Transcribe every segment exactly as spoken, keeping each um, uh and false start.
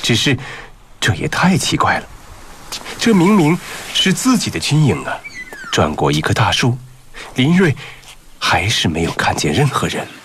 只是这也太奇怪了，这明明是自己的军营啊！转过一棵大树，林瑞还是没有看见任何人。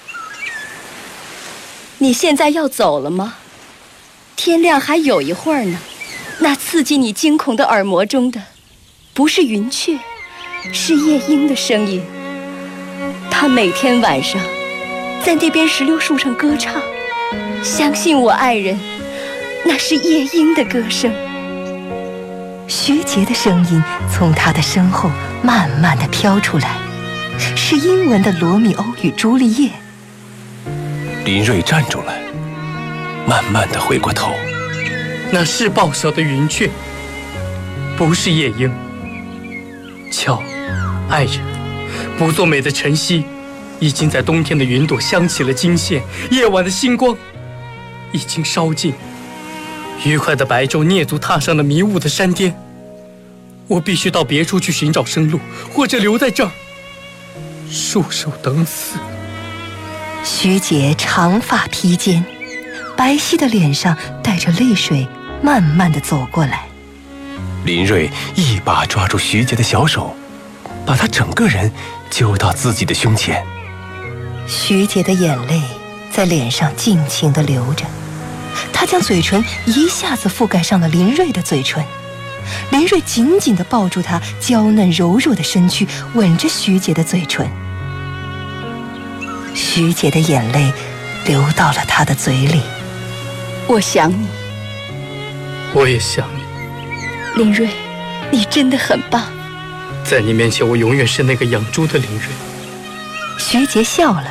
你现在要走了吗？天亮还有一会儿呢。那刺激你惊恐的耳膜中的，不是云雀，是夜莺的声音。它每天晚上在那边石榴树上歌唱，相信我，爱人，那是夜莺的歌声。 徐杰的声音从他的身后慢慢地飘出来，是英文的《罗密欧与朱丽叶》。 林瑞站住了，慢慢地回过头。 那是报晓的云雀，不是夜莺。瞧，爱人，不作美的晨曦已经在冬天的云朵镶起了金线，夜晚的星光已经烧尽。愉快的白昼蹑足踏上了迷雾的山巅。我必须到别处去寻找生路，或者留在这儿束手等死。 徐杰长发披肩，白皙的脸上带着泪水，慢慢地走过来。 林瑞一把抓住徐杰的小手，把他整个人揪到自己的胸前。 徐杰的眼泪在脸上尽情地流着，他将嘴唇一下子覆盖上了林瑞的嘴唇。林瑞紧紧地抱住他娇嫩柔弱的身躯，吻着徐杰的嘴唇。徐杰的眼泪流到了他的嘴里。 我想你。 我也想你。 林瑞，你真的很棒。 在你面前，我永远是那个养猪的林瑞。 徐杰笑了。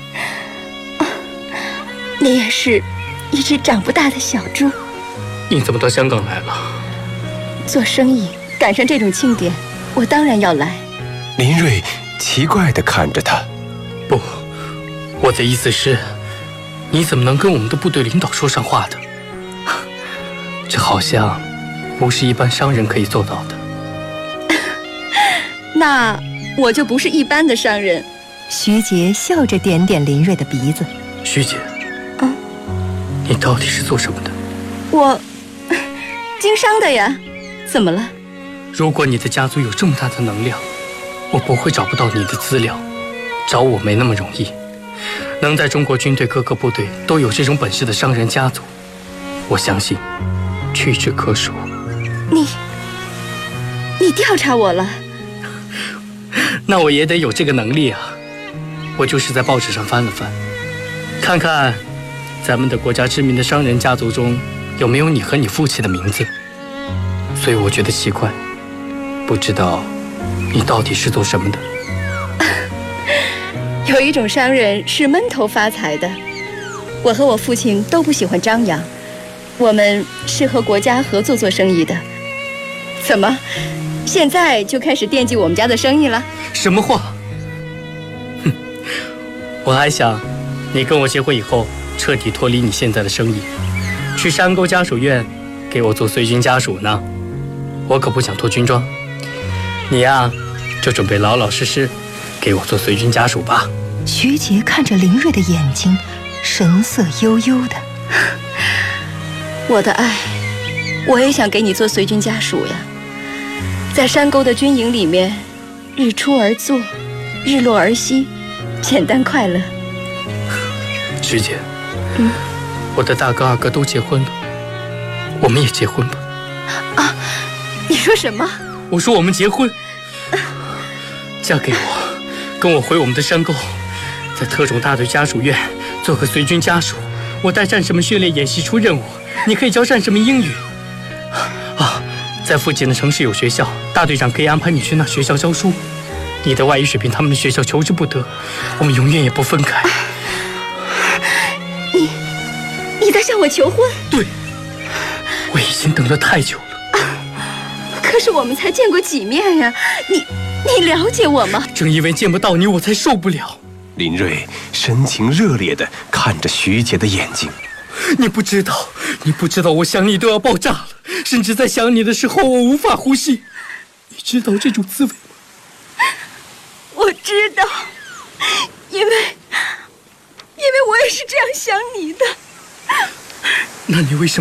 你也是一只长不大的小猪。 你怎么到香港来了？ 做生意赶上这种庆典，我当然要来。 林瑞奇怪地看着他。 不，我的意思是，你怎么能跟我们的部队领导说上话的？这好像不是一般商人可以做到的。 那我就不是一般的商人。 徐杰笑着点点林瑞的鼻子。 徐姐， 嗯， 你到底是做什么的？ 我经商的呀。怎么了？ 如果你的家族有这么大的能量，我不会找不到你的资料，找我没那么容易。能在中国军队各个部队都有这种本事的商人家族，我相信屈指可数。 你你调查我了？ 那我也得有这个能力啊。我就是在报纸上翻了翻，看看咱们的国家知名的商人家族中有没有你和你父亲的名字。所以我觉得奇怪，不知道你到底是做什么的。 有一种商人是闷头发财的，我和我父亲都不喜欢张扬，我们是和国家合作做生意的。怎么，现在就开始惦记我们家的生意了？ 什么话？哼，我还想你跟我结婚以后彻底脱离你现在的生意，去山沟家属院给我做随军家属呢。我可不想脱军装，你呀，就准备老老实实给我做随军家属吧。 徐杰看着林瑞的眼睛，神色悠悠的。 我的爱，我也想给你做随军家属呀。在山沟的军营里面，日出而作，日落而息，简单快乐。 徐姐， 嗯， 我的大哥二哥都结婚了，我们也结婚吧。 啊，你说什么？ 我说我们结婚，嫁给我，跟我回我们的山沟，在特种大队家属院做个随军家属。我带战士们训练演习出任务，你可以教战士们英语。啊，在附近的城市有学校，大队长可以安排你去那学校教书。你的外语水平，他们的学校求之不得，我们永远也不分开。 你，你在向我求婚？ 对，我已经等了太久了。 可是我们才见过几面呀，你你了解我吗？ 正因为见不到你，我才受不了。 林瑞神情热烈地看着徐杰的眼睛。 你不知道，你不知道，我想你都要爆炸了，甚至在想你的时候，我无法呼吸。你知道这种滋味吗？ 我知道，因为因为我也是这样想你的。 那你为什么